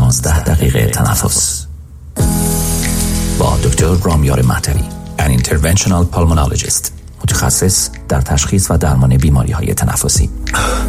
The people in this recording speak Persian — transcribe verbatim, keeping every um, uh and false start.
پانزده دقیقه تنفس با دکتر رامیار مهتوی، an interventional pulmonologist، متخصص در تشخیص و درمان بیماری‌های تنفسی.